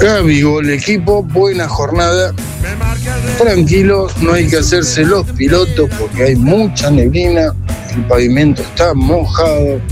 Gaby, gol equipo, buena jornada. Tranquilo, no hay que hacerse los pilotos porque hay mucha neblina, el pavimento está mojado.